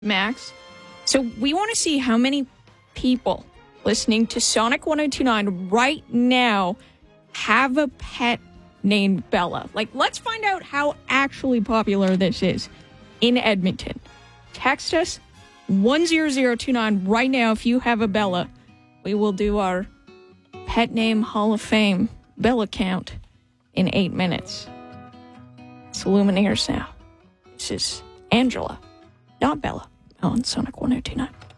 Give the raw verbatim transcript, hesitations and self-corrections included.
Max. So we want to see how many people listening to Sonic one oh two nine right now have a pet named Bella. Like, let's find out how actually popular this is in Edmonton. Text us one zero zero two nine right now if you have a Bella. We will do our Pet Name Hall of Fame Bella count in eight minutes. It's Lumineers now. This is Angela, not Bella, on Sonic one oh two nine.